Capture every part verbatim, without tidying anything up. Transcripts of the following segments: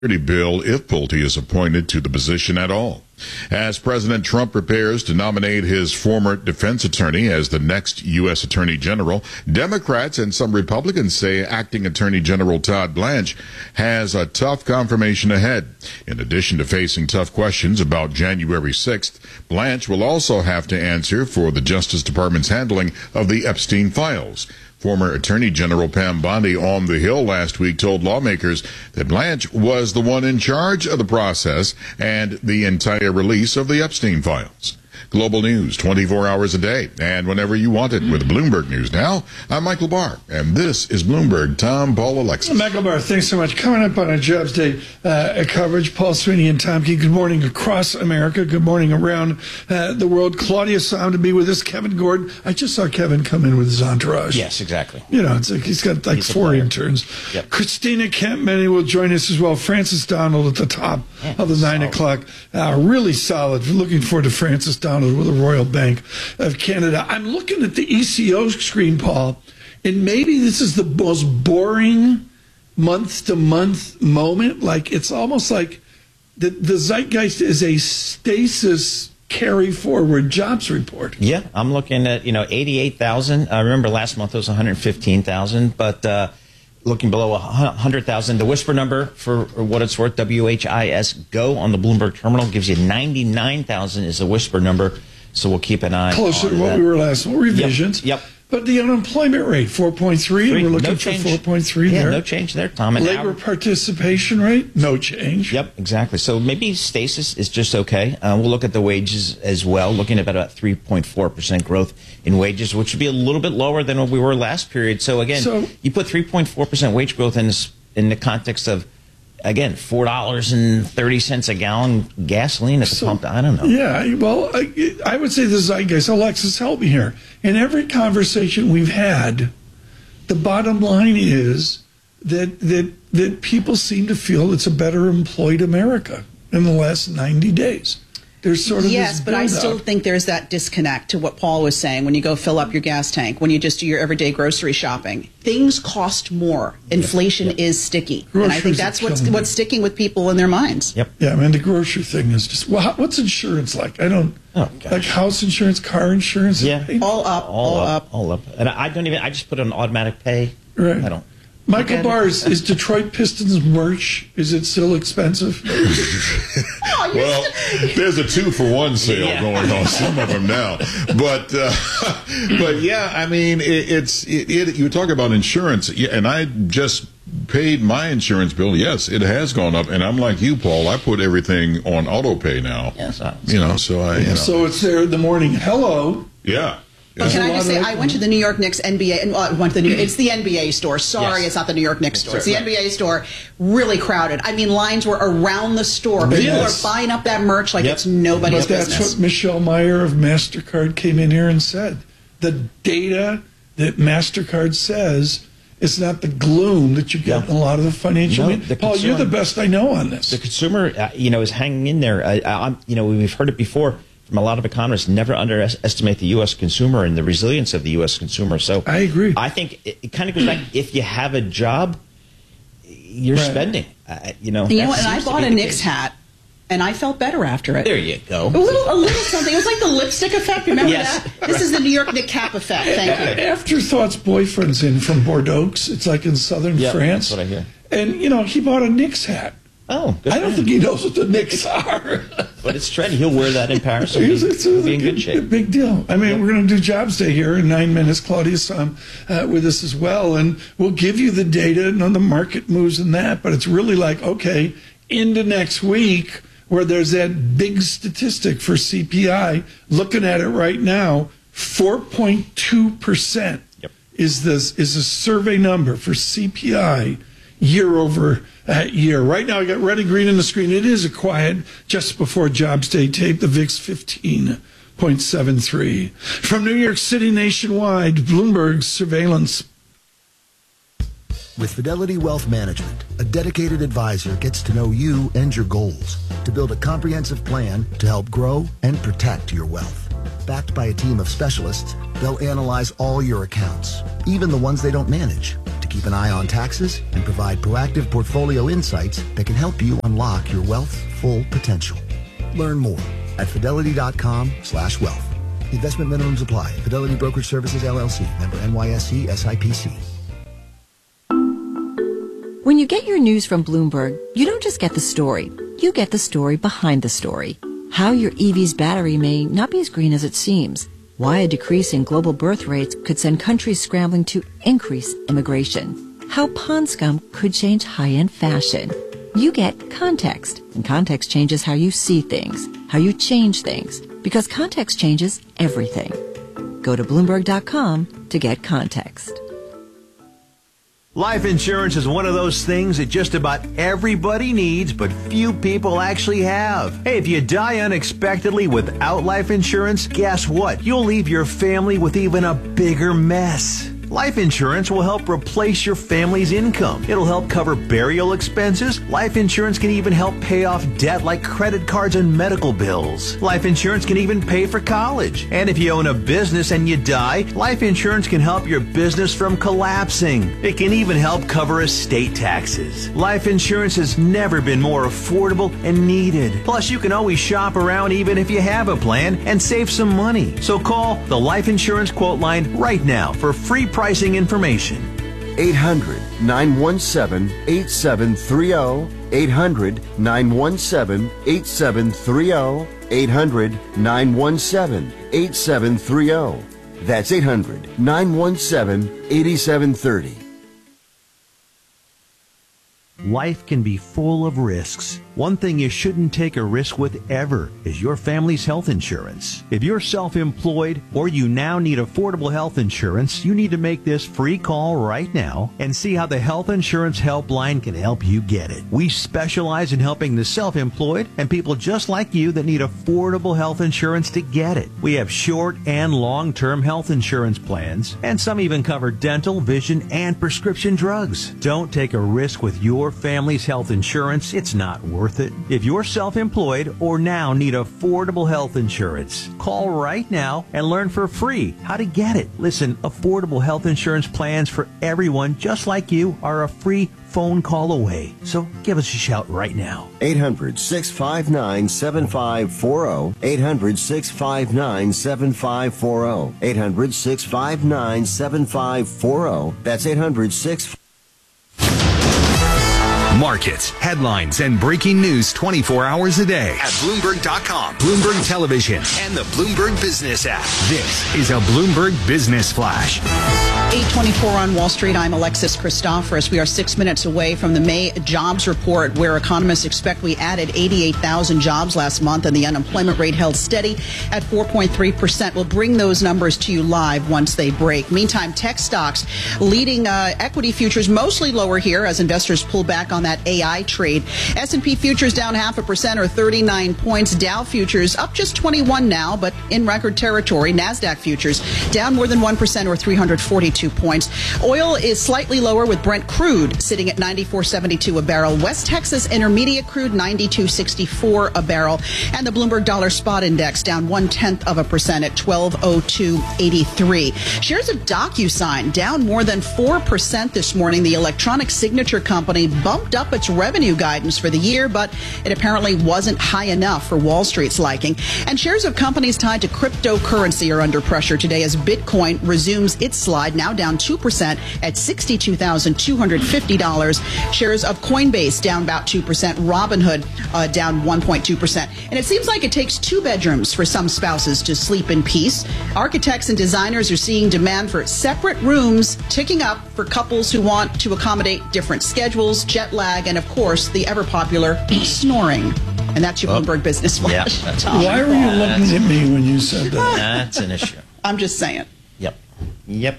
bill if Pulte is appointed to the position at all. As President Trump prepares to nominate his former defense attorney as the next U S Attorney General, Democrats and some Republicans say acting Attorney General Todd Blanche has a tough confirmation ahead. In addition to facing tough questions about January sixth, Blanche will also have to answer for the Justice Department's handling of the Epstein files. Former Attorney General Pam Bondi on the Hill last week told lawmakers that Blanche was the one in charge of the process and the entire release of the Epstein files. Global news twenty-four hours a day and whenever you want it with Bloomberg News. Now, I'm Michael Barr, and this is Bloomberg. Tom, Paul, Alexis. Michael Barr, thanks so much. Coming up on our Jobs Day uh, coverage, Paul Sweeney and Tom Key. Good morning across America. Good morning around uh, the world. Claudia Sahm to be with us. Kevin Gordon. I just saw Kevin come in with his entourage. Yes, exactly. You know, it's like he's got like he's four interns. Yep. Christina Kempmany will join us as well. Francis Donald at the top yeah, of the nine solid. o'clock. Uh, really solid. Looking forward to Francis Donald with the Royal Bank of Canada. I'm looking at the E C O screen, Paul, and maybe this is the most boring month-to-month moment. Like, it's almost like the, the zeitgeist is a stasis carry-forward jobs report. Yeah, I'm looking at, you know, eighty-eight thousand. I remember last month it was one hundred fifteen thousand, but uh, looking below one hundred thousand. The whisper number, for what it's worth, W H I S Go on the Bloomberg terminal gives you ninety-nine thousand is the whisper number. So we'll keep an eye closer on to what that. we were last month. Revisions. Yep. yep. But the unemployment rate, four point three, and we're looking no for change. four point three yeah, there. no change there, Tom. And Labor our, participation rate, no change. Yep, exactly. So maybe stasis is just okay. Uh, we'll look at the wages as well, looking at about three point four percent growth in wages, which would be a little bit lower than what we were last period. So, again, so, you put three point four percent wage growth in, this, in the context of, again, four dollars and thirty cents a gallon gasoline at the so, pump. I don't know. Yeah, well, I, I would say the zeitgeist. Alexis, help me here. In every conversation we've had, the bottom line is that that that people seem to feel it's a better employed America in the last ninety days. There's sort of yes, this but I still think there's that disconnect to what Paul was saying. When you go fill up your gas tank, when you just do your everyday grocery shopping, things cost more. Inflation yep. is sticky, Groceries and I think that's what's what's sticking with people in their minds. Yep. Yeah, I mean the grocery thing is just well, what's insurance like? I don't oh, like house insurance, car insurance. Yeah, all up, all, all up, up, all up. And I don't even. I just put on automatic pay. Right. I don't. Michael Barr, is, is Detroit Pistons merch, is it still expensive? oh, well, there's a two-for-one sale yeah. going on some of them now. But, uh, but yeah, I mean, it, it's, it, it, you talk about insurance, and I just paid my insurance bill. Yes, it has gone up, and I'm like you, Paul. I put everything on auto pay now. Yes, you know, so I, you know. So it's there in the morning. Hello. Yeah. Well, can I just say, I went to the New York Knicks N B A, and well, I went to the New, it's the N B A store. Sorry, yes. it's not the New York Knicks store. It's the right. N B A store. Really crowded. I mean, lines were around the store. People yes. are buying up that merch like yep. it's nobody's but that's business. That's what Michelle Meyer of MasterCard came in here and said. The data that MasterCard says is not the gloom that you get yeah. in a lot of the financial. No, media. the Paul, consumer, you're the best I know on this. The consumer, uh, you know, is hanging in there. Uh, I'm, you know, we've heard it before from a lot of economists. Never underestimate the U S consumer and the resilience of the U S consumer. So I agree. I think it, it kind of goes back. If you have a job, you're right. spending. Uh, you know, and you know what? And I bought a Knicks case. hat, and I felt better after it. There you go. A little, a little something. It was like the lipstick effect. Remember yes. that? This is the New York Knicks cap effect. Thank you. Afterthough's boyfriend's in from Bordeaux. It's like in southern yep, France. That's what I hear. And you know, he bought a Knicks hat. Oh, good I don't him. think he knows what the Knicks are. But it's trendy. He'll wear that in Paris. He'll it's, be, it's, he'll be in a, good shape. A big deal. I mean, yep. we're going to do Jobs Day here in nine minutes. Claudia's um, uh, with us as well, and we'll give you the data and on the market moves and that. But it's really like, okay, into next week where there's that big statistic for C P I. Looking at it right now, four point two percent yep. is this is a survey number for C P I year over uh, year. Right now, I got red and green on the screen. It is a quiet just before Jobs Day tape. The V I X fifteen point seven three. From New York City nationwide, Bloomberg surveillance. With Fidelity Wealth Management, a dedicated advisor gets to know you and your goals to build a comprehensive plan to help grow and protect your wealth. Backed by a team of specialists, they'll analyze all your accounts, even the ones they don't manage, to keep an eye on taxes and provide proactive portfolio insights that can help you unlock your wealth's full potential. Learn more at fidelity.com slash wealth. Investment minimums apply. Fidelity Brokerage Services, L L C. Member N Y S E, S I P C. When you get your news from Bloomberg, you don't just get the story. You get the story behind the story. How your E V's battery may not be as green as it seems. Why a decrease in global birth rates could send countries scrambling to increase immigration. How pond scum could change high-end fashion. You get context, and context changes how you see things, how you change things, because context changes everything. Go to Bloomberg dot com to get context. Life insurance is one of those things that just about everybody needs, but few people actually have. Hey, if you die unexpectedly without life insurance, guess what? You'll leave your family with even a bigger mess. Life insurance will help replace your family's income. It'll help cover burial expenses. Life insurance can even help pay off debt like credit cards and medical bills. Life insurance can even pay for college. And if you own a business and you die, life insurance can help your business from collapsing. It can even help cover estate taxes. Life insurance has never been more affordable and needed. Plus, you can always shop around even if you have a plan and save some money. So call the Life Insurance Quote Line right now for free pricing information. eight hundred, nine one seven, eight seven three zero. eight hundred, nine one seven, eight seven three zero. eight hundred, nine one seven, eight seven three zero. That's eight hundred, nine one seven, eight seven three zero. Life can be full of risks. One thing you shouldn't take a risk with ever is your family's health insurance. If you're self-employed or you now need affordable health insurance, you need to make this free call right now and see how the Health Insurance Helpline can help you get it. We specialize in helping the self-employed and people just like you that need affordable health insurance to get it. We have short and long-term health insurance plans, and some even cover dental, vision, and prescription drugs. Don't take a risk with your family's health insurance. It's not worth it. If you're self-employed or now need affordable health insurance, call right now and learn for free how to get it. Listen, affordable health insurance plans for everyone just like you are a free phone call away. So give us a shout right now. eight hundred, six five nine, seven five four zero. eight hundred, six five nine, seven five four zero. eight hundred, six five nine, seven five four zero. That's eight hundred, six Markets, headlines, and breaking news twenty-four hours a day at Bloomberg dot com, Bloomberg Television, and the Bloomberg Business app. This is a Bloomberg Business Flash. eight twenty-four on Wall Street. I'm Alexis Christoforous. We are six minutes away from the May jobs report, where economists expect we added eighty-eight thousand jobs last month, and the unemployment rate held steady at four point three percent. We'll bring those numbers to you live once they break. Meantime, tech stocks leading uh, equity futures mostly lower here as investors pull back on that A I trade. S and P futures down half a percent or thirty-nine points. Dow futures up just twenty-one now, but in record territory. NASDAQ futures down more than one percent or three hundred forty-two points. Oil is slightly lower with Brent crude sitting at ninety-four seventy-two a barrel. West Texas Intermediate crude ninety-two sixty-four a barrel. And the Bloomberg Dollar Spot Index down one-tenth of a percent at twelve oh two eighty-three. Shares of DocuSign down more than four percent this morning. The electronic signature company bumped up its revenue guidance for the year, but it apparently wasn't high enough for Wall Street's liking. And shares of companies tied to cryptocurrency are under pressure today as Bitcoin resumes its slide, now down two percent at sixty-two thousand two hundred fifty dollars. Shares of Coinbase down about two percent. Robinhood uh, down one point two percent. And it seems like it takes two bedrooms for some spouses to sleep in peace. Architects and designers are seeing demand for separate rooms ticking up for couples who want to accommodate different schedules, jet lag, and of course, the ever-popular snoring. And that's your oh. Bloomberg Business Flash. Yeah, that's Why were you looking at me when you said that? That's an issue. I'm just saying. Yep. Yep.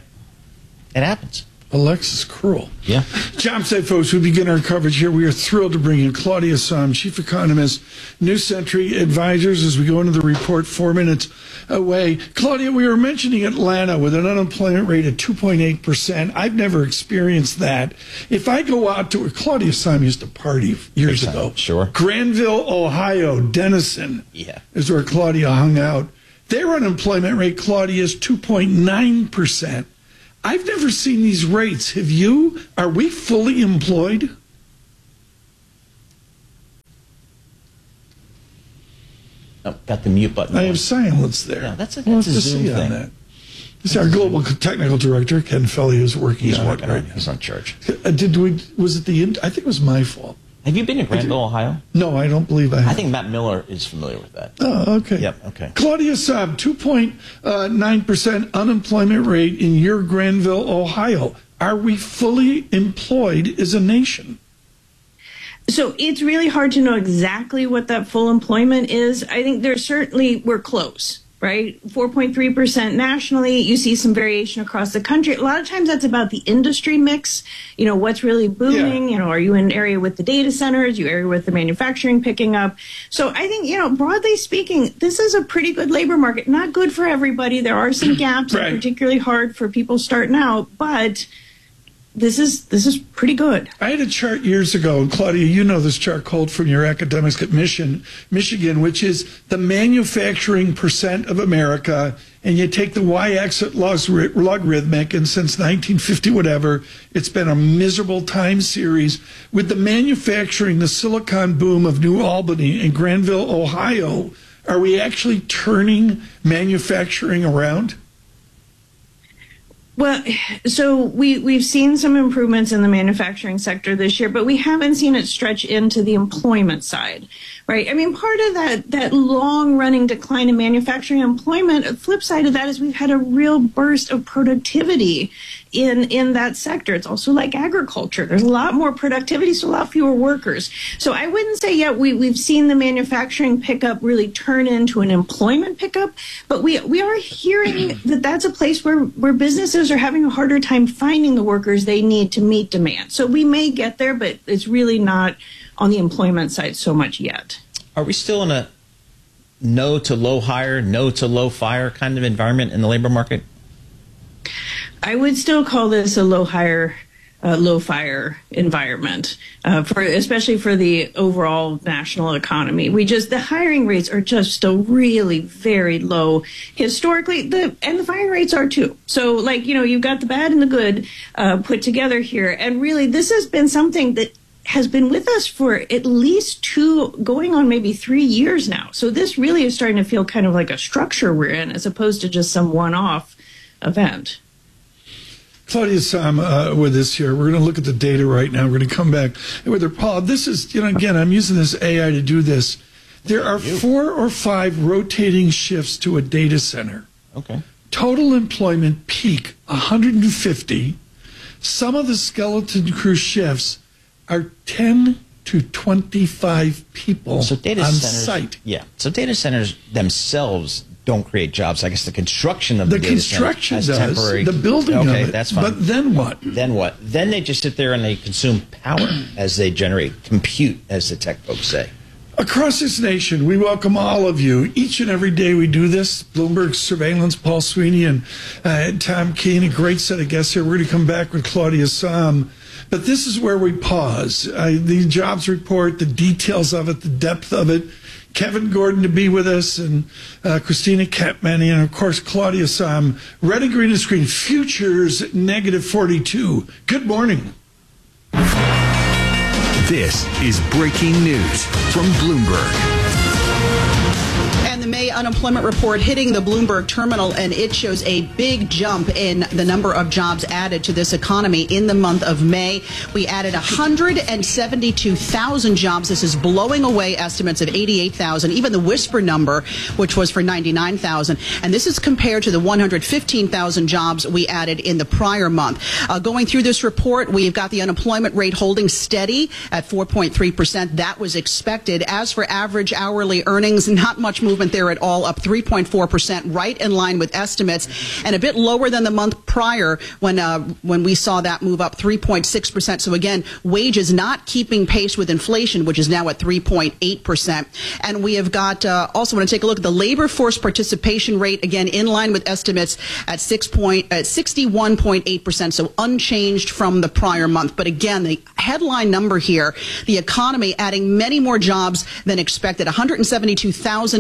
It happens. Alexis cruel. Yeah. Job site folks, we begin our coverage here. We are thrilled to bring in Claudia Sahm, Chief Economist, New Century Advisors, as we go into the report four minutes away. Claudia, we were mentioning Atlanta with an unemployment rate of two point eight percent. I've never experienced that. If I go out to where Claudia Sahm used to party years ago. Sure. Granville, Ohio, Denison yeah. is where Claudia hung out. Their unemployment rate, Claudia, is two point nine percent. I've never seen these rates. Have you? Are we fully employed? Oh, got the mute button. I have silence there. Yeah, that's a, we'll that's have a to Zoom see thing. on that. This is our global technical director, Ken Felly, who's working He's on working it right on it. now. He's on charge. Uh, did we? Was it the? I think it was my fault. Have you been to Granville, Ohio? No, I don't believe I have. I think Matt Miller is familiar with that. Oh, okay. Yep, okay. Claudia Saab, two point nine percent unemployment rate in your Granville, Ohio. Are we fully employed as a nation? So it's really hard to know exactly what that full employment is. I think there's certainly, we're close, right? four point three percent nationally. You see some variation across the country. A lot of times that's about the industry mix. You know, what's really booming? Yeah. You know, are you in an area with the data centers? You area with the manufacturing picking up? So I think, you know, broadly speaking, this is a pretty good labor market. Not good for everybody. There are some gaps, right. Particularly hard for people starting out, but This is this is pretty good. I had a chart years ago, and Claudia, you know this chart called from your academics at Michigan, Michigan, which is the manufacturing percent of America, and you take the y-axis logarithmic, and since nineteen fifty whatever, it's been a miserable time series. With the manufacturing, the silicon boom of New Albany and Granville, Ohio, are we actually turning manufacturing around? Well, so we, we've seen some improvements in the manufacturing sector this year, but we haven't seen it stretch into the employment side, right? I mean, part of that, that long-running decline in manufacturing employment, the flip side of that is we've had a real burst of productivity in, in that sector. It's also like agriculture. There's a lot more productivity, so a lot fewer workers. So I wouldn't say yet we, we've seen the manufacturing pickup really turn into an employment pickup, but we, we are hearing that that's a place where, where businesses are having a harder time finding the workers they need to meet demand. So we may get there, but it's really not on the employment side so much yet. Are we still in a no to low hire, no to low fire kind of environment in the labor market? I would still call this a low hire, uh, low fire environment, uh, for especially for the overall national economy. We just the hiring rates are just still really very low historically. The and the fire rates are too. So, like you know, you've got the bad and the good uh, put together here, and really, this has been something that has been with us for at least two, going on maybe three years now. So this really is starting to feel kind of like a structure we're in, as opposed to just some one-off event. Claudia Saab uh, with us here. We're going to look at the data right now. We're going to come back with her. Paul, this is, you know, again, I'm using this A I to do this. There are four or five rotating shifts to a data center. Okay. Total employment peak, one hundred fifty. Some of the skeleton crew shifts are ten to twenty-five people so data on centers, site. Yeah. So data centers themselves don't create jobs. I guess the construction of the, the data construction center does temporary. the building okay, of it. That's fine. But then what? Then what? Then they just sit there and they consume power as they generate compute, as the tech folks say. Across this nation, we welcome all of you. Each and every day we do this. Bloomberg Surveillance, Paul Sweeney and uh, Tom Keene, a great set of guests here. We're going to come back with Claudia Saab. But this is where we pause. Uh, the jobs report, the details of it, the depth of it. Kevin Gordon to be with us, and uh, Christina Katmany, and of course Claudia Saab. Red and green and screen. Futures negative forty-two. Good morning. This is breaking news from Bloomberg. And the May unemployment report hitting the Bloomberg terminal, and it shows a big jump in the number of jobs added to this economy in the month of May. We added one hundred seventy-two thousand jobs. This is blowing away estimates of eighty-eight thousand, even the whisper number, which was for ninety-nine thousand. And this is compared to the one hundred fifteen thousand jobs we added in the prior month. Uh, going through this report, we've got the unemployment rate holding steady at four point three percent. That was expected. As for average hourly earnings, not much movement there at all, up three point four percent, right in line with estimates, and a bit lower than the month prior when uh, when we saw that move up three point six percent. So again, wages not keeping pace with inflation, which is now at three point eight percent. And we have got, uh, also want to take a look at the labor force participation rate, again in line with estimates at six point, uh, sixty-one point eight percent, so unchanged from the prior month. But again, the headline number here, the economy adding many more jobs than expected, one hundred seventy-two thousand in the month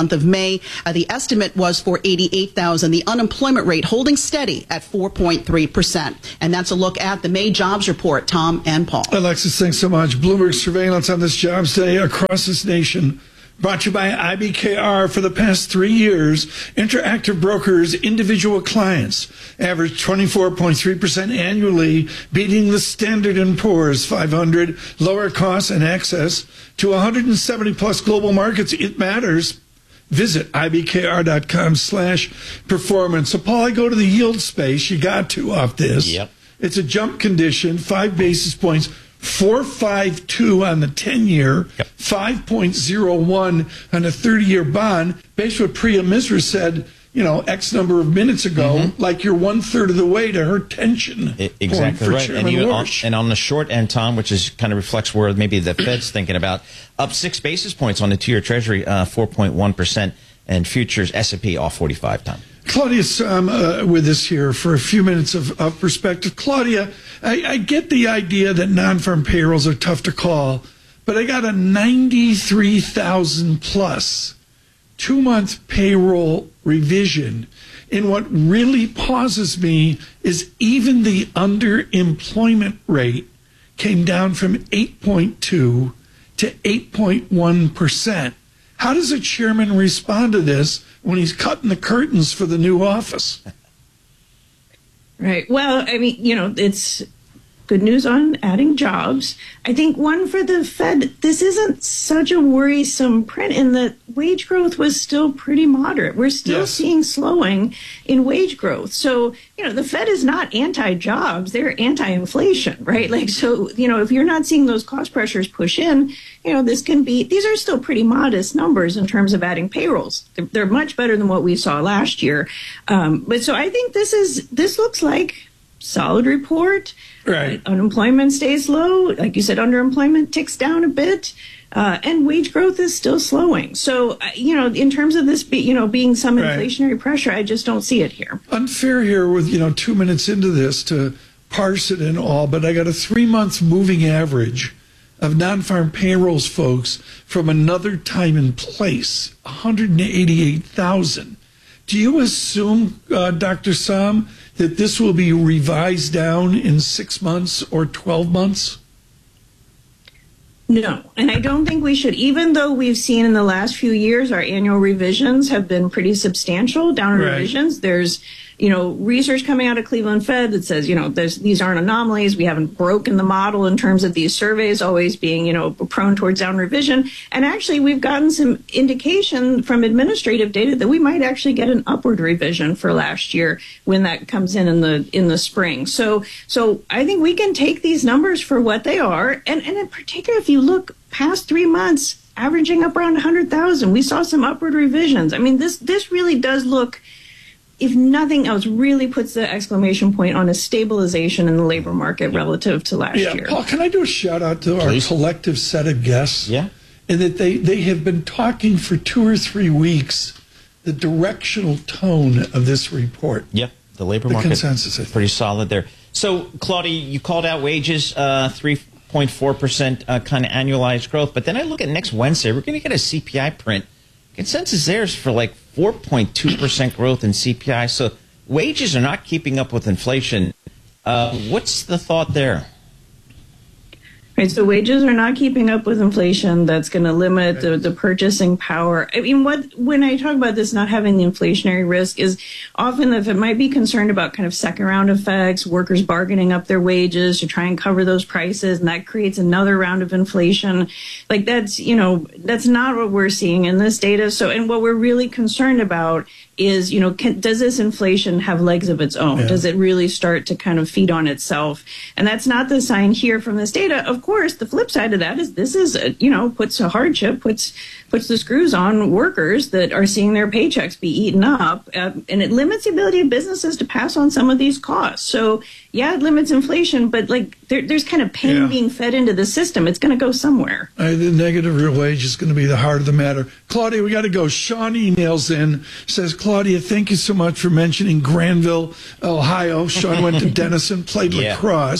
month of May. Uh, the estimate was for eighty-eight thousand. The unemployment rate holding steady at four point three percent. And that's a look at the May jobs report. Tom and Paul. Alexis, thanks so much. Bloomberg surveillance on this jobs day across this nation. Brought to you by I B K R. For the past three years, Interactive Brokers individual clients averaged twenty-four point three percent annually, beating the Standard and Poor's five hundred, lower costs and access to one hundred seventy plus global markets. It matters. Visit ibkr.com slash performance. So, Paul, I go to the yield space. You got to off this. Yep. It's a jump condition, five basis points. four point five two on the ten-year, yep. five point oh one on a thirty-year bond, based on what Priya Misra said, you know, X number of minutes ago, mm-hmm. like you're one-third of the way to her tension it, exactly point for right. Chairman And, you, on, Warsh. and on the short end, Tom, which is kind of reflects where maybe the Fed's thinking about, up six basis points on the two-year Treasury, uh, four point one percent, and futures S and P off forty-five, Tom. Claudia's um, uh, with us here for a few minutes of, of perspective. Claudia, I, I get the idea that non-farm payrolls are tough to call, but I got a ninety-three thousand plus two-month payroll revision. And what really pauses me is even the underemployment rate came down from eight point two to eight point one percent. How does a chairman respond to this when he's cutting the curtains for the new office? Right. Well, I mean, you know, it's good news on adding jobs. I think one for the Fed, this isn't such a worrisome print in that wage growth was still pretty moderate. We're still yes. seeing slowing in wage growth. So, you know, the Fed is not anti-jobs, they're anti-inflation, right? Like, so, you know, if you're not seeing those cost pressures push in, you know, this can be, these are still pretty modest numbers in terms of adding payrolls. They're, they're much better than what we saw last year. Um, but so I think this is, this looks like solid report. Right. Uh, unemployment stays low. Like you said, underemployment ticks down a bit. Uh, and wage growth is still slowing. So, uh, you know, in terms of this, be, you know, being some right. inflationary pressure, I just don't see it here. Unfair here with, you know, two minutes into this to parse it and all, but I got a three-month moving average of non-farm payrolls, folks, from another time and place, one hundred eighty-eight thousand. Do you assume, uh, Doctor Sam, that this will be revised down in six months or twelve months? No, and I don't think we should, even though we've seen in the last few years our annual revisions have been pretty substantial, downward right. revisions. There's, you know, research coming out of Cleveland Fed that says, you know, there's, these aren't anomalies. We haven't broken the model in terms of these surveys always being, you know, prone towards downward revision. And actually, we've gotten some indication from administrative data that we might actually get an upward revision for last year when that comes in in the in the spring. So, so I think we can take these numbers for what they are, and and in particular, if you look past three months, averaging up around one hundred thousand, we saw some upward revisions. I mean, this this really does look, if nothing else, really puts the exclamation point on a stabilization in the labor market relative to last yeah, year. Paul, can I do a shout out to Please. our collective set of guests? Yeah. And that they, they have been talking for two or three weeks the directional tone of this report. Yep. The labor the market consensus is pretty solid there. So, Claudia, you called out wages, uh, three point four percent uh, kind of annualized growth. But then I look at next Wednesday, we're going to get a C P I print. Consensus there is for like four point two percent growth in C P I. So wages are not keeping up with inflation. Uh, what's the thought there? Right, so wages are not keeping up with inflation. That's going to limit the, the purchasing power. I mean, what when I talk about this not having the inflationary risk is often that it might be concerned about kind of second round effects, workers bargaining up their wages to try and cover those prices, and that creates another round of inflation. Like that's, you know, that's not what we're seeing in this data. So, and what we're really concerned about is, you know, can, does this inflation have legs of its own? Yeah. Does it really start to kind of feed on itself? And that's not the sign here from this data. Of course, the flip side of that is this is, a, you know, puts a hardship, puts puts the screws on workers that are seeing their paychecks be eaten up. Uh, and it limits the ability of businesses to pass on some of these costs. So, yeah, it limits inflation, but like there, there's kind of pain yeah. being fed into the system. It's going to go somewhere. Uh, the negative real wage is going to be the heart of the matter. Claudia, we got to go. Sean emails in, says, Claudia, thank you so much for mentioning Granville, Ohio. Sean went to Denison, played yeah. lacrosse.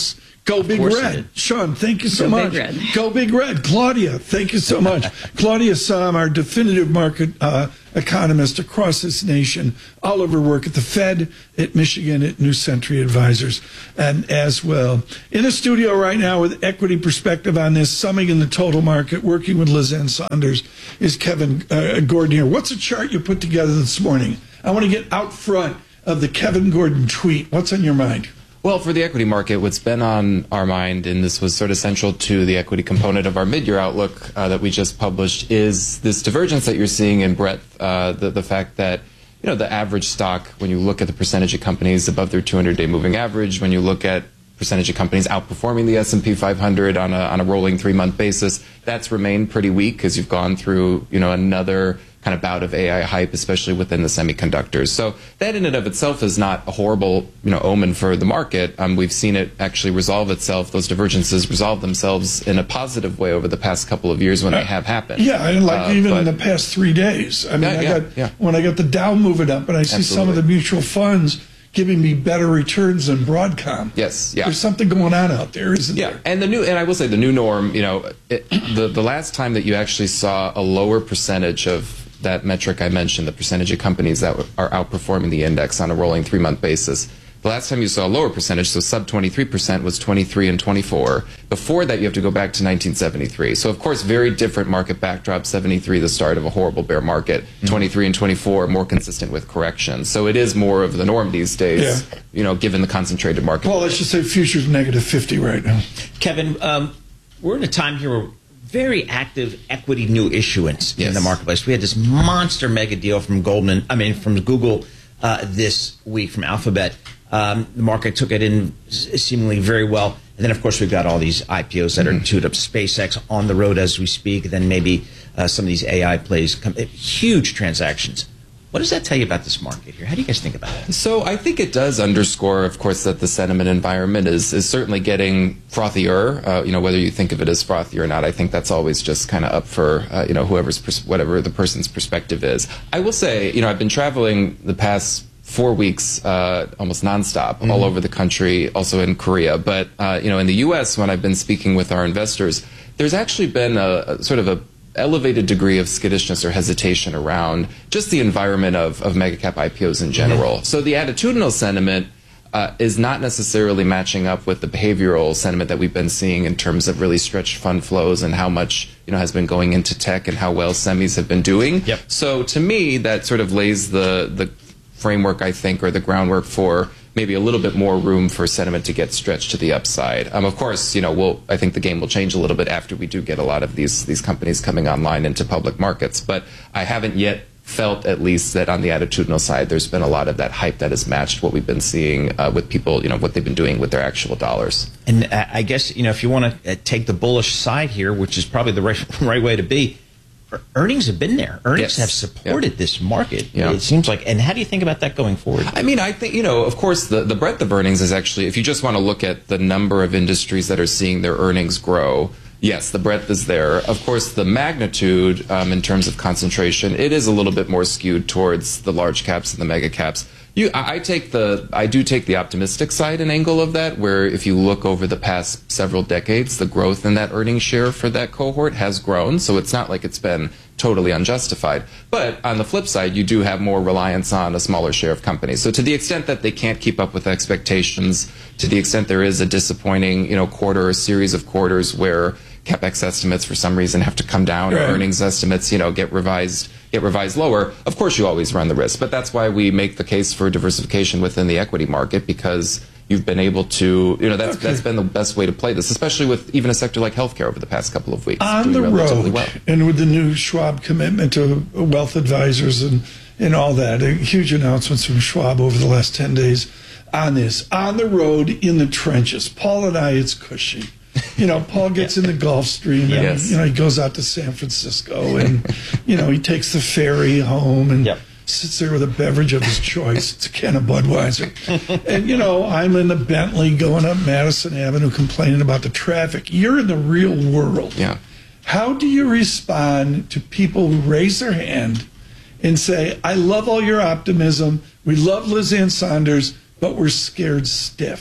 Go Big Red. Sean, thank you so Go much. Big Red. Go Big Red. Claudia, thank you so much. Claudia Sahm, our definitive market uh, economist across this nation, all of her work at the Fed, at Michigan, at New Century Advisors, and as well. In the studio right now with equity perspective on this, summing in the total market, working with Liz Ann Saunders, is Kevin uh, Gordon here. What's a chart you put together this morning? I want to get out front of the Kevin Gordon tweet. What's on your mind? Well, for the equity market, what's been on our mind, and this was sort of central to the equity component of our mid-year outlook uh, that we just published, is this divergence that you're seeing in breadth, uh, the, the fact that you know the average stock, when you look at the percentage of companies above their two hundred day moving average, when you look at percentage of companies outperforming the S and P five hundred on a, on a rolling three-month basis, that's remained pretty weak because you've gone through you know another kind of bout of A I hype, especially within the semiconductors. So that in and of itself is not a horrible, you know, omen for the market. Um, we've seen it actually resolve itself. Those divergences resolve themselves in a positive way over the past couple of years when uh, they have happened. Yeah, and like uh, even but, in the past three days. I mean, yeah, I yeah, got yeah. when I got the Dow moving up, and I see Absolutely. some of the mutual funds giving me better returns than Broadcom. Yes, yeah. There's something going on out there, isn't yeah. there? And the new, and I will say the new norm. You know, it, the the last time that you actually saw a lower percentage of that metric I mentioned, the percentage of companies that are outperforming the index on a rolling three-month basis. The last time you saw a lower percentage, so sub twenty-three percent, was twenty-three and twenty-four. Before that, you have to go back to nineteen seventy-three. So, of course, very different market backdrop. seventy-three, the start of a horrible bear market. Mm-hmm. twenty-three and twenty-four, more consistent with correction. So it is more of the norm these days, yeah. you know, given the concentrated market. Well, let's just say futures negative fifty right now. Kevin, um, we're in a time here where very active equity new issuance yes. in the marketplace. We had this monster mega deal from Goldman, I mean, from Google uh, this week, from Alphabet. Um, the market took it in seemingly very well. And then, of course, we've got all these I P Os that mm-hmm. are tuned up. SpaceX on the road as we speak. Then maybe uh, some of these A I plays, come, huge transactions. What does that tell you about this market here? How do you guys think about it? So I think it does underscore, of course, that the sentiment environment is, is certainly getting frothier. Uh, you know, whether you think of it as frothy or not, I think that's always just kind of up for uh, you know whoever's pers- whatever the person's perspective is. I will say, you know, I've been traveling the past four weeks, uh, almost nonstop, mm-hmm. all over the country, also in Korea. But uh, you know, in the U S, when I've been speaking with our investors, there's actually been a, a sort of a elevated degree of skittishness or hesitation around just the environment of, of mega-cap I P Os in general. Mm-hmm. So the attitudinal sentiment uh, is not necessarily matching up with the behavioral sentiment that we've been seeing in terms of really stretched fund flows and how much you know has been going into tech and how well semis have been doing. Yep. So to me, that sort of lays the, the framework, I think, or the groundwork for maybe a little bit more room for sentiment to get stretched to the upside. Um, of course, you know, we'll, I think the game will change a little bit after we do get a lot of these these companies coming online into public markets. But I haven't yet felt, at least, that on the attitudinal side, there's been a lot of that hype that has matched what we've been seeing uh, with people, you know, what they've been doing with their actual dollars. And uh, I guess, you know, if you want to uh, take the bullish side here, which is probably the right, right way to be, earnings have been there. Earnings yes. have supported yep. this market. Yeah. It seems like. And how do you think about that going forward? I mean, I think, you know, of course, the, the breadth of earnings is actually, if you just want to look at the number of industries that are seeing their earnings grow, yes, the breadth is there. Of course, the magnitude um, in terms of concentration, it is a little bit more skewed towards the large caps and the mega caps. You, I, I take the, I do take the optimistic side and angle of that, where if you look over the past several decades, the growth in that earnings share for that cohort has grown. So it's not like it's been totally unjustified. But on the flip side, you do have more reliance on a smaller share of companies. So to the extent that they can't keep up with expectations, to the extent there is a disappointing, you know, quarter or series of quarters where CapEx estimates for some reason have to come down, right. or earnings estimates, you know, get revised, get revised lower. Of course, you always run the risk, but that's why we make the case for diversification within the equity market, because you've been able to, you know, that's okay. that's been the best way to play this, especially with even a sector like healthcare over the past couple of weeks. On the road, well. And with the new Schwab commitment to wealth advisors and and all that, huge announcements from Schwab over the last ten days on this. On the road, in the trenches, Paul and I, it's cushy. You know, Paul gets in the Gulf Stream and, yes. you know, he goes out to San Francisco and, you know, he takes the ferry home and yep. sits there with a beverage of his choice. It's a can of Budweiser. And, you know, I'm in the Bentley going up Madison Avenue complaining about the traffic. You're in the real world. Yeah. How do you respond to people who raise their hand and say, I love all your optimism. We love Liz Ann Saunders, but we're scared stiff?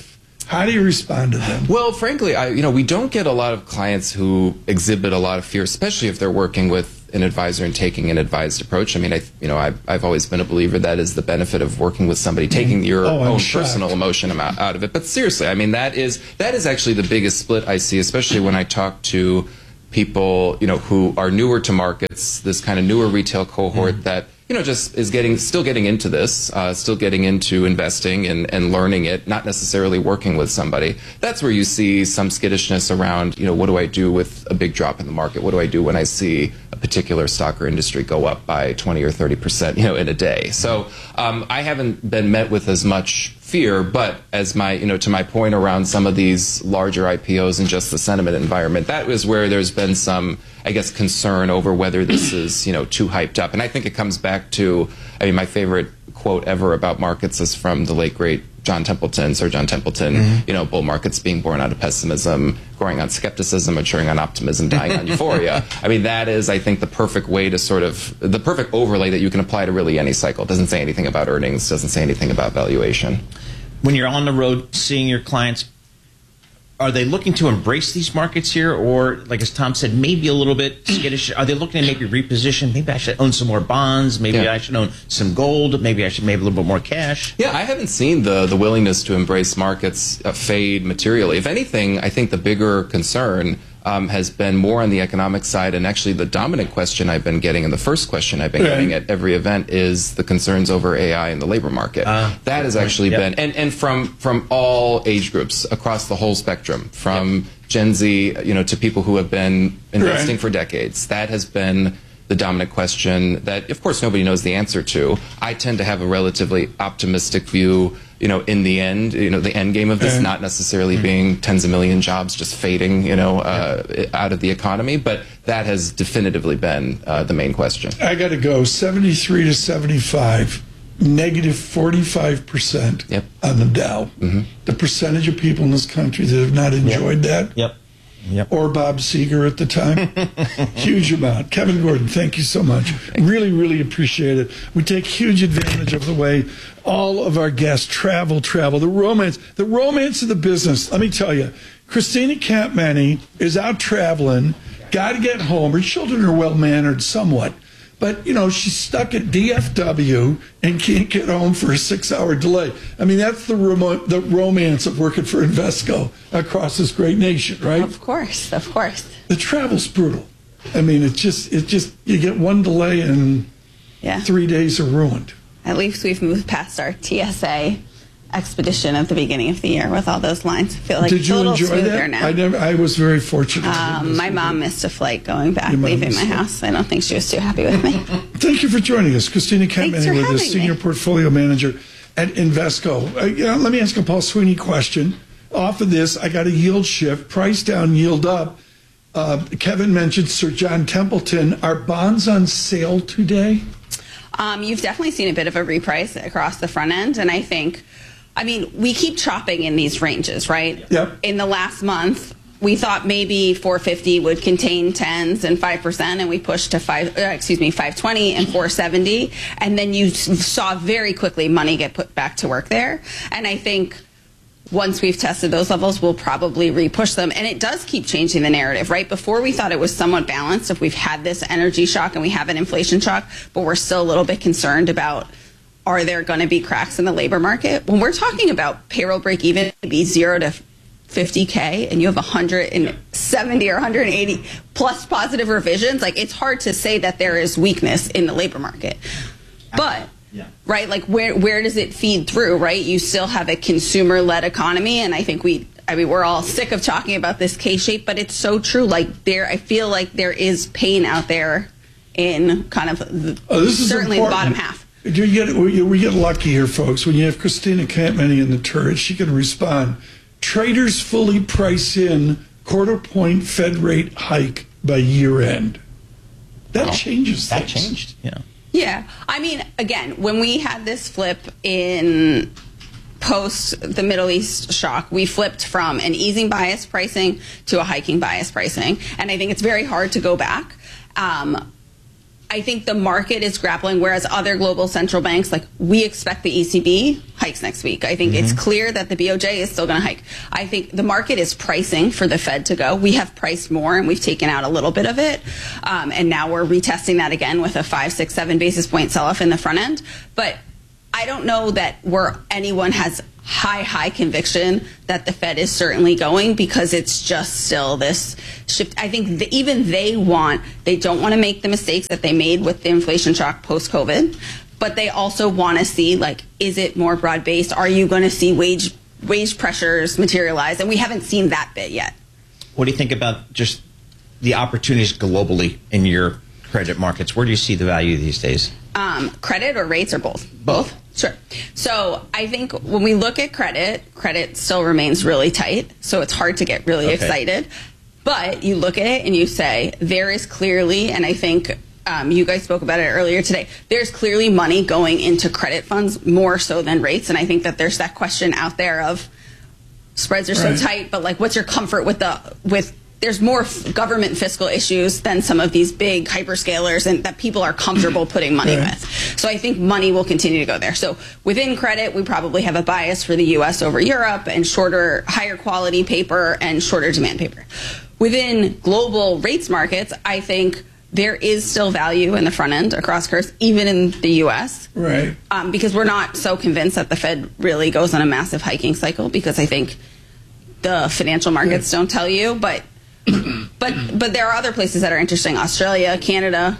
How do you respond to them? Well, frankly, I, you know, we don't get a lot of clients who exhibit a lot of fear, especially if they're working with an advisor and taking an advised approach. I mean, I, you know, I've, I've always been a believer that is the benefit of working with somebody, taking your oh, own shocked. personal emotion out, out of it. But seriously, I mean, that is that is actually the biggest split I see, especially when I talk to people, you know, who are newer to markets, this kind of newer retail cohort mm. that, you know, just is getting, still getting into this, uh, still getting into investing and, and learning it, not necessarily working with somebody. That's where you see some skittishness around, you know, what do I do with a big drop in the market? What do I do when I see a particular stock or industry go up by twenty or thirty percent, you know, in a day? So um, I haven't been met with as much fear, but as my, you know, to my point around some of these larger I P Os and just the sentiment environment, that was where there's been some, I guess, concern over whether this is, you know, too hyped up. And I think it comes back to, I mean, my favorite quote ever about markets is from the late, great John Templeton, Sir John Templeton, mm-hmm. you know, bull markets being born out of pessimism, growing on skepticism, maturing on optimism, dying on euphoria. I mean, that is, I think, the perfect way to sort of, the perfect overlay that you can apply to really any cycle. It doesn't say anything about earnings, doesn't say anything about valuation. When you're on the road seeing your clients, are they looking to embrace these markets here, or, like as Tom said, maybe a little bit skittish? Are they looking to maybe reposition? Maybe I should own some more bonds. Maybe yeah. I should own some gold. Maybe I should maybe a little bit more cash. Yeah, I haven't seen the the willingness to embrace markets uh, fade materially. If anything, I think the bigger concern Um, has been more on the economic side, and actually the dominant question I've been getting, and the first question I've been right. getting at every event, is the concerns over A I in the labor market. Uh, that has actually yep. been, and, and from from all age groups across the whole spectrum, from yep. Gen Z, you know, to people who have been investing right. for decades. That has been the dominant question that, of course, nobody knows the answer to. I tend to have a relatively optimistic view, you know, in the end, you know, the end game of this uh, not necessarily mm-hmm. being tens of million jobs just fading, you know, uh, yeah. out of the economy, but that has definitively been uh, the main question. I got to go seventy-three to seventy-five, negative forty-five percent yep. on the Dow. Mm-hmm. The percentage of people in this country that have not enjoyed yep. that. Yep. Yep. Or Bob Seger at the time. Huge amount. Kevin Gordon, thank you so much. Really, really appreciate it. We take huge advantage of the way all of our guests travel, travel. The romance, the romance of the business. Let me tell you, Christina Campmany is out traveling, got to get home. Her children are well-mannered somewhat. But, you know, she's stuck at D F W and can't get home for a six-hour delay. I mean, that's the, remo- the romance of working for Invesco across this great nation, right? Of course, of course. The travel's brutal. I mean, it's just, it just you get one delay and yeah. three days are ruined. At least we've moved past our T S A expedition at the beginning of the year with all those lines. I feel like Did it's you a little enjoy smoother that? now. I never. I was very fortunate. Um, my mom missed a flight going back, leaving my house. I don't think she was too happy with me. Thank you for joining us, Christina Campmany, with us, Senior me. Portfolio Manager at Invesco. Uh, you know, let me ask a Paul Sweeney question. Off of this, I got a yield shift, price down, yield up. Uh, Kevin mentioned Sir John Templeton. Are bonds on sale today? Um, you've definitely seen a bit of a reprice across the front end, and I think, I mean, we keep chopping in these ranges, right? Yep. In the last month, we thought maybe four fifty would contain tens and five percent, and we pushed to five, uh, excuse me, five twenty and four seventy, and then you saw very quickly money get put back to work there. And I think once we've tested those levels, we'll probably repush them. And it does keep changing the narrative, right? Before we thought it was somewhat balanced if we've had this energy shock and we have an inflation shock, but we're still a little bit concerned about, are there going to be cracks in the labor market? When we're talking about payroll break even to be zero to fifty K and you have one hundred seventy or one hundred eighty plus positive revisions, like it's hard to say that there is weakness in the labor market. But yeah. right, like where where does it feed through, right? You still have a consumer-led economy, and I think we, I mean, we're all sick of talking about this K-shape, but it's so true. Like there, I feel like there is pain out there in kind of the, oh, this is certainly important. the bottom half. You get, we get lucky here, folks. When you have Christina Campmany in the turret, she can respond. Traders fully price in quarter point Fed rate hike by year end. That oh, changes That things. changed, yeah. Yeah. I mean, again, when we had this flip in post the Middle East shock, we flipped from an easing bias pricing to a hiking bias pricing. And I think it's very hard to go back. Um, I think the market is grappling, whereas other global central banks, like we expect the E C B hikes next week. I think mm-hmm. it's clear that the B O J is still going to hike. I think the market is pricing for the Fed to go. We have priced more, and we've taken out a little bit of it. Um, and now we're retesting that again with a five, six, seven basis point sell-off in the front end. But I don't know that where anyone has high, high conviction that the Fed is certainly going, because it's just still this shift. I think the, even they want, they don't want to make the mistakes that they made with the inflation shock post-COVID, but they also want to see, like, is it more broad-based? Are you going to see wage wage pressures materialize? And we haven't seen that bit yet. What do you think about just the opportunities globally in your credit markets? Where do you see the value these days? Um, credit or rates or both? Both. Sure. So I think when we look at credit, credit still remains really tight. So it's hard to get really okay. excited. But you look at it and you say, there is clearly, and I think um, you guys spoke about it earlier today, there's clearly money going into credit funds more so than rates. And I think that there's that question out there of spreads are right. so tight, but like, what's your comfort with the, with, there's more f- government fiscal issues than some of these big hyperscalers, and that people are comfortable putting money right. with. So I think money will continue to go there. So within credit, we probably have a bias for the U S over Europe, and shorter, higher quality paper and shorter demand paper. Within global rates markets, I think there is still value in the front end across curves, even in the U S. Right. Um, because we're not so convinced that the Fed really goes on a massive hiking cycle, because I think the financial markets yeah. don't tell you, but But but there are other places that are interesting. Australia, Canada.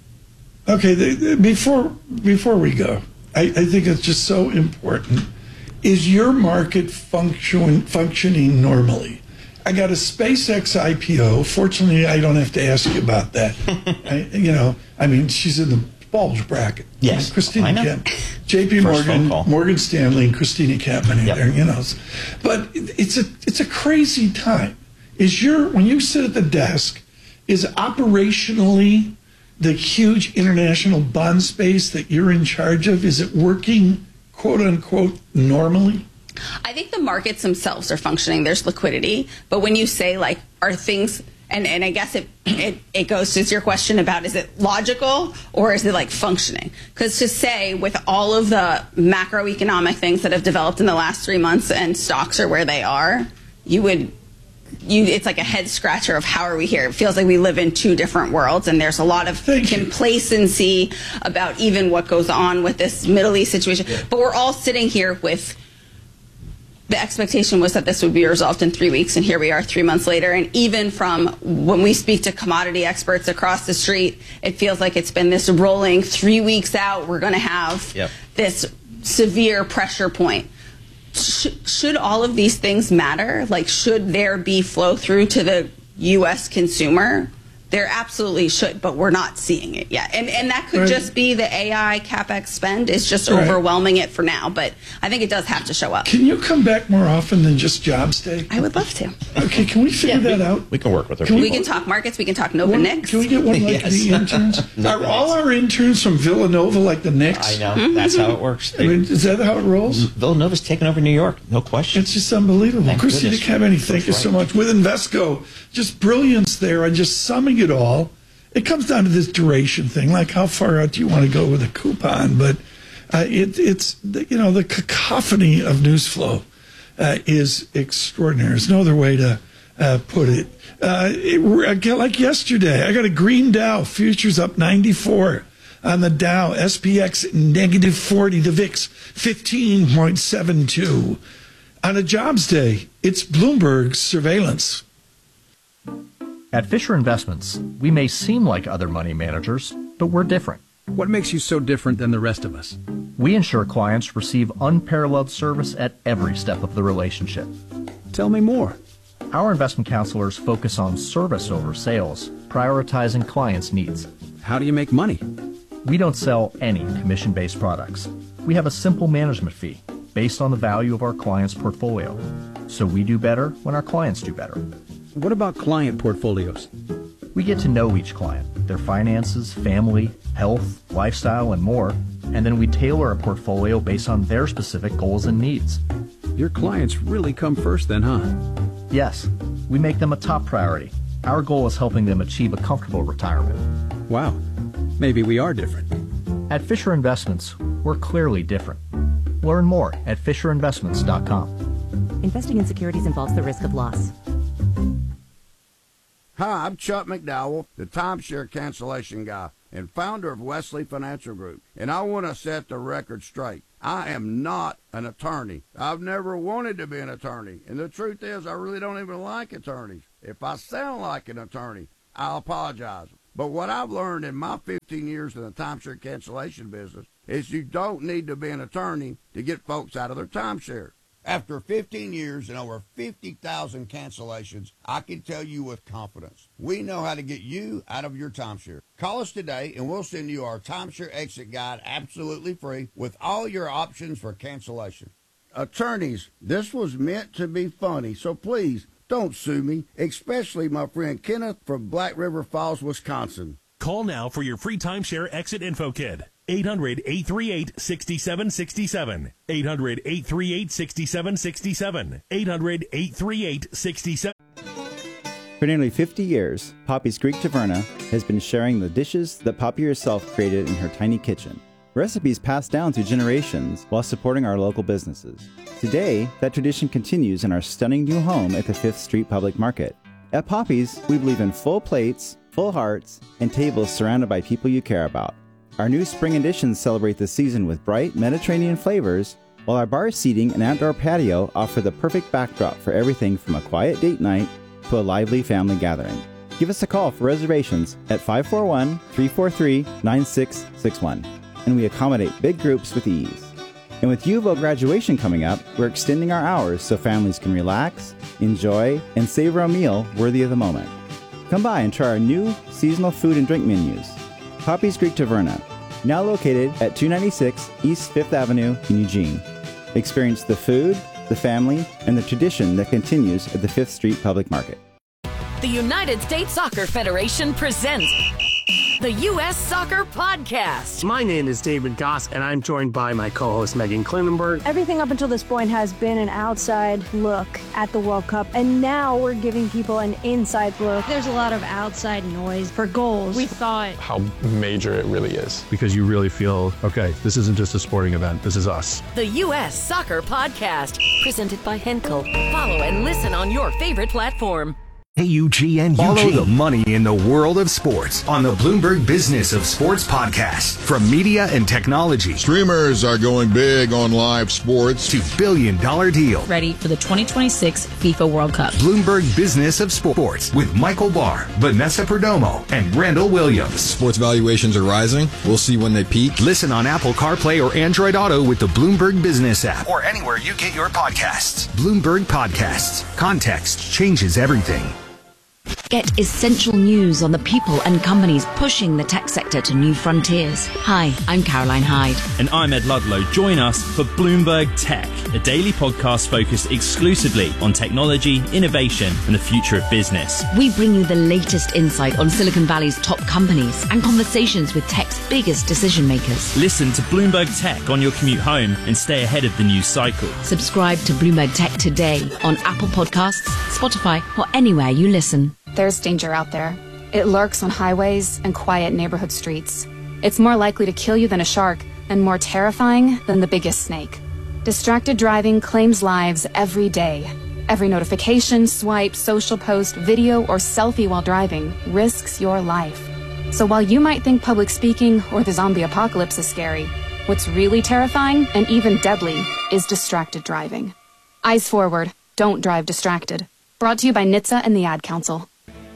Okay, the, the, before before we go, I, I think it's just so important. Is your market function, functioning normally? I got a SpaceX I P O. Fortunately, I don't have to ask you about that. I, you know, I mean, she's in the bulge bracket. Yes, and Christina I know. Kemp, J P Morgan, Morgan Stanley, and Christina Kempman yep. there. You know, but it's a it's a crazy time. Is your, when you sit at the desk, is operationally the huge international bond space that you're in charge of, is it working, quote unquote, normally? I think the markets themselves are functioning. There's liquidity. But when you say, like, are things, and, and I guess it, it, it goes to your question about, is it logical or is it, like, functioning? Because to say, with all of the macroeconomic things that have developed in the last three months and stocks are where they are, you would... You, it's like a head scratcher of how are we here. It feels like we live in two different worlds, and there's a lot of Thank complacency you. about even what goes on with this Middle East situation. Yeah. But we're all sitting here with the expectation was that this would be resolved in three weeks, and here we are three months later. And even from when we speak to commodity experts across the street, it feels like it's been this rolling three weeks out. We're going to have yep. this severe pressure point. Should all of these things matter? Like, should there be flow through to the U S consumer? There absolutely should, but we're not seeing it yet. And and that could right. just be the A I CapEx spend is just right. overwhelming it for now. But I think it does have to show up. Can you come back more often than just Jobs Day? I would love to. Okay, can we figure yeah, that we, out? We can work with her. Can we, we can talk markets. We can talk Nova one, Knicks. Can we get one like yes. the interns? Are all our interns from Villanova like the Knicks? I know. Mm-hmm. That's how it works. I mean, is that how it rolls? Villanova's taking over New York. No question. It's just unbelievable. Thank Christina Kempman, thank you right. so much. With Invesco, just brilliance there and just summing it all. It comes down to this duration thing, like how far out do you want to go with a coupon? But uh, it, it's, the, you know, the cacophony of news flow uh, is extraordinary. There's no other way to uh, put it. Uh, it. Like yesterday, I got a green Dow, futures up ninety-four on the Dow, S P X negative forty, the V I X fifteen point seven two. On a Jobs Day, it's Bloomberg's surveillance. At Fisher Investments, we may seem like other money managers, but we're different. What makes you so different than the rest of us? We ensure clients receive unparalleled service at every step of the relationship. Tell me more. Our investment counselors focus on service over sales, prioritizing clients' needs. How do you make money? We don't sell any commission-based products. We have a simple management fee based on the value of our client's portfolio. So we do better when our clients do better. What about client portfolios? We get to know each client, their finances, family, health, lifestyle, and more, and then we tailor a portfolio based on their specific goals and needs. Your clients really come first then, huh? Yes. We make them a top priority. Our goal is helping them achieve a comfortable retirement. Wow. Maybe we are different. At Fisher Investments, we're clearly different. We'll Learn more at fisher investments dot com. Investing in securities involves the risk of loss. Hi, I'm Chuck McDowell, the timeshare cancellation guy and founder of Wesley Financial Group, and I want to set the record straight. I am not an attorney. I've never wanted to be an attorney, and the truth is I really don't even like attorneys. If I sound like an attorney, I'll apologize. But what I've learned in my fifteen years in the timeshare cancellation business is you don't need to be an attorney to get folks out of their timeshare. After fifteen years and over fifty thousand cancellations, I can tell you with confidence, we know how to get you out of your timeshare. Call us today and we'll send you our timeshare exit guide absolutely free with all your options for cancellation. Attorneys, this was meant to be funny, so please don't sue me, especially my friend Kenneth from Black River Falls, Wisconsin. Call now for your free timeshare exit info kit. eight hundred, eight three eight, six seven six seven. eight hundred, eight three eight, six seven six seven. eight hundred, eight three eight, six seven. For nearly fifty years, Poppy's Greek Taverna has been sharing the dishes that Poppy herself created in her tiny kitchen. Recipes passed down through generations while supporting our local businesses. Today, that tradition continues in our stunning new home at the Fifth Street Public Market. At Poppy's, we believe in full plates, full hearts, and tables surrounded by people you care about. Our new spring additions celebrate the season with bright Mediterranean flavors, while our bar seating and outdoor patio offer the perfect backdrop for everything from a quiet date night to a lively family gathering. Give us a call for reservations at five four one, three four three, nine six six one, and we accommodate big groups with ease. And with U of O graduation coming up, we're extending our hours so families can relax, enjoy, and savor a meal worthy of the moment. Come by and try our new seasonal food and drink menus. Poppy's Greek Taverna, now located at two ninety-six East Fifth Avenue in Eugene. Experience the food, the family, and the tradition that continues at the Fifth Street Public Market. The United States Soccer Federation presents the U S Soccer Podcast. My name is David Goss, and I'm joined by my co-host Megan Klinenberg. Everything up until this point has been an outside look at the World Cup, and now we're giving people an inside look. There's a lot of outside noise for goals. We thought how major it really is. Because you really feel, okay, this isn't just a sporting event, this is us. The U S Soccer Podcast, presented by Henkel. Follow and listen on your favorite platform. A U G N Follow the money in the world of sports on the Bloomberg Business of Sports podcast. From media and technology. Streamers are going big on live sports. To billion dollar deal. Ready for the twenty twenty-six FIFA World Cup. Bloomberg Business of Sports with Michael Barr, Vanessa Perdomo, and Randall Williams. Sports valuations are rising. We'll see when they peak. Listen on Apple CarPlay or Android Auto with the Bloomberg Business app. Or anywhere you get your podcasts. Bloomberg Podcasts. Context changes everything. Get essential news on the people and companies pushing the tech sector to new frontiers. Hi, I'm Caroline Hyde. And I'm Ed Ludlow. Join us for Bloomberg Tech, a daily podcast focused exclusively on technology, innovation, and the future of business. We bring you the latest insight on Silicon Valley's top companies and conversations with tech's biggest decision makers. Listen to Bloomberg Tech on your commute home and stay ahead of the news cycle. Subscribe to Bloomberg Tech today on Apple Podcasts, Spotify, or anywhere you listen. There's danger out there. It lurks on highways and quiet neighborhood streets. It's more likely to kill you than a shark, and more terrifying than the biggest snake. Distracted driving claims lives every day. Every notification, swipe, social post, video, or selfie while driving risks your life. So while you might think public speaking or the zombie apocalypse is scary, what's really terrifying and even deadly is distracted driving. Eyes forward. Don't drive distracted. Brought to you by N H T S A and the Ad Council.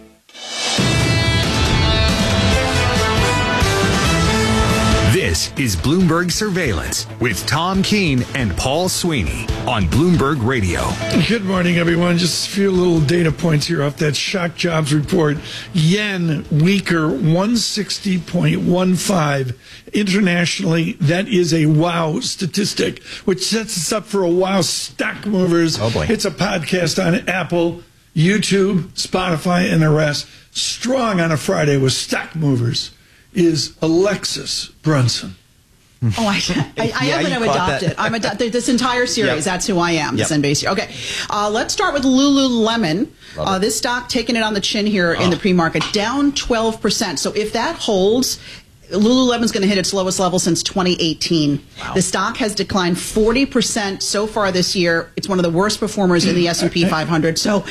This is Bloomberg Surveillance with Tom Keene and Paul Sweeney on Bloomberg Radio. Good morning, everyone. Just a few little data points here off that shock jobs report. Yen weaker, one sixty point one five. Internationally, that is a wow statistic, which sets us up for a wow stock movers. Oh, boy. It's a podcast on Apple, YouTube, Spotify, and the rest. Strong on a Friday with stock movers is Alexis Brunson. Oh, I, I, I Yeah, am you going to caught adopt that. it. I'm ado- this entire series. Yep. That's who I am. Yep. This N B C. Okay, uh, let's start with Lululemon. Uh, this stock taking it on the chin here Oh. in the pre-market, down twelve percent. So if that holds, Lululemon's going to hit its lowest level since twenty eighteen. Wow. The stock has declined forty percent so far this year. It's one of the worst performers in the S and P five hundred. So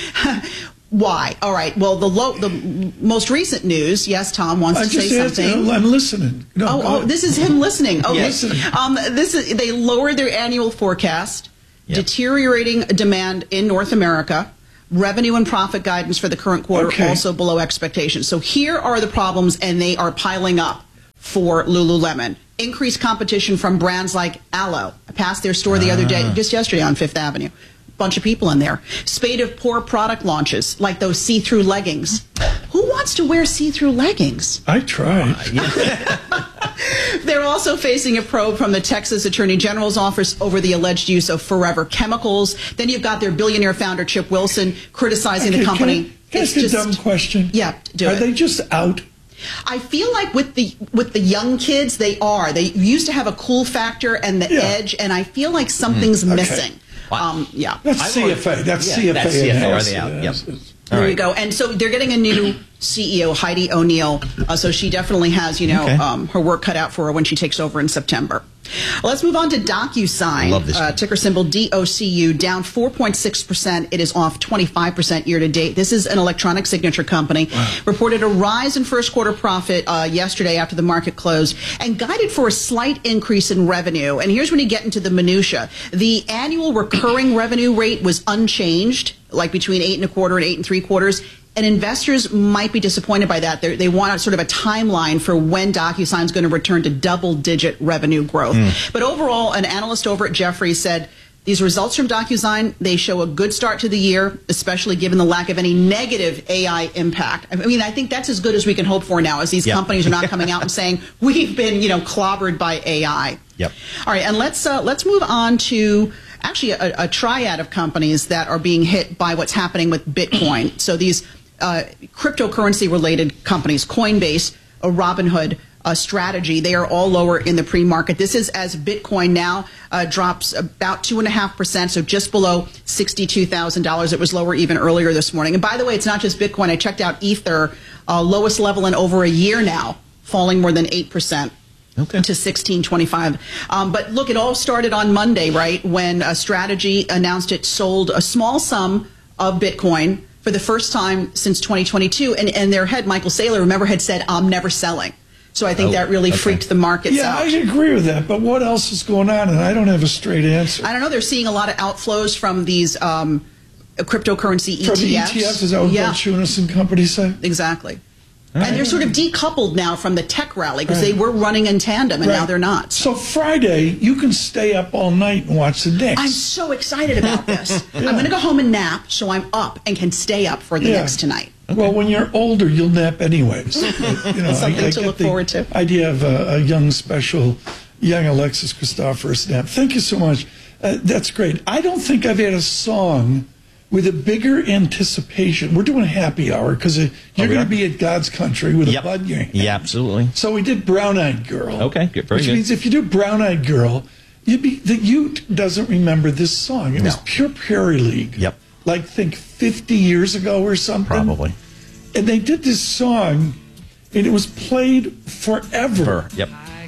why? All right. Well, the low, the most recent news. Yes, Tom wants I to just say asked, something. I'm listening. No, oh, oh, this is him listening. Okay. Yes. Um, this is they lowered their annual forecast, yep. deteriorating demand in North America. Revenue and profit guidance for the current quarter okay. also below expectations. So here are the problems, and they are piling up for Lululemon. Increased competition from brands like Alo. I passed their store the ah. other day, just yesterday on Fifth Avenue. Bunch of people in there. Spate of poor product launches, like those see-through leggings. Who wants to wear see-through leggings? I tried. Uh, yeah. They're also facing a probe from the Texas Attorney General's office over the alleged use of forever chemicals. Then you've got their billionaire founder, Chip Wilson, criticizing okay, the company. Can I, can I ask a dumb question? Yeah, do Are it. they just out? I feel like with the with the young kids, they are. They used to have a cool factor and the yeah. edge, and I feel like something's mm, okay. missing. Um, yeah. That's C F A. That's yeah, C F A. That's C F A. Are they out? Yep. There right. you go. And so they're getting a new C E O, Heidi O'Neill. Uh, so she definitely has, you know, okay. um, her work cut out for her when she takes over in September. Let's move on to DocuSign. Love this uh, ticker symbol D O C U, down four point six percent. It is off twenty-five percent year to date. This is an electronic signature company. Wow. Reported a rise in first quarter profit uh, yesterday after the market closed and guided for a slight increase in revenue. And here's when you get into the minutia. The annual recurring revenue rate was unchanged, like between eight and a quarter and eight and three quarters. And investors might be disappointed by that. They're, they want a, sort of a timeline for when DocuSign is going to return to double-digit revenue growth. Mm. But overall, an analyst over at Jefferies said these results from DocuSign, they show a good start to the year, especially given the lack of any negative A I impact. I mean, I think that's as good as we can hope for now, as these yep. companies are not coming out and saying we've been, you know, clobbered by A I. Yep. All right, and let's uh, let's move on to actually a, a triad of companies that are being hit by what's happening with Bitcoin. So these Uh, cryptocurrency-related companies, Coinbase, uh, Robinhood, uh, Strategy, they are all lower in the pre-market. This is as Bitcoin now uh, drops about two point five percent, so just below sixty-two thousand dollars. It was lower even earlier this morning. And by the way, it's not just Bitcoin. I checked out Ether, uh, lowest level in over a year now, falling more than eight percent. Okay. To sixteen twenty-five. Um, but look, it all started on Monday, right, when uh, Strategy announced it sold a small sum of Bitcoin for the first time since twenty twenty-two, and, and their head, Michael Saylor, remember, had said, I'm never selling. So I think oh, that really okay. freaked the markets yeah, out. Yeah, I agree with that, but what else is going on? And I don't have a straight answer. I don't know. They're seeing a lot of outflows from these um, cryptocurrency E T Fs. From E T Fs? Is that what yeah. Balchunas and company say? Exactly. Right. And they're sort of decoupled now from the tech rally because right. they were running in tandem, and right. now they're not. So Friday, you can stay up all night and watch the Knicks. I'm so excited about this. yeah. I'm going to go home and nap, so I'm up and can stay up for the yeah. Knicks tonight. Okay. Well, when you're older, you'll nap anyways. You know, Something I, I to look the forward to. Idea of a, a young, special, young Alexis Christoforous nap. Thank you so much. Uh, that's great. I don't think I've had a song with a bigger anticipation. We're doing a happy hour because you're oh, going to be at God's Country with yep. a bud in your hand. Yeah, absolutely. So we did Brown Eyed Girl. Okay, good. Very which good. means if you do Brown Eyed Girl, you'd be, the Ute doesn't remember this song. It no. was Pure Prairie League. Yep. Like, think fifty years ago or something. Probably. And they did this song, and it was played forever. Yep.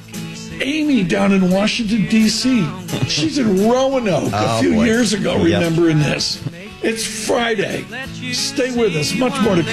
Amy down in Washington, D C She's in Roanoke oh, a few boy. years ago yep. remembering this. It's Friday. Stay with us. Much more to come.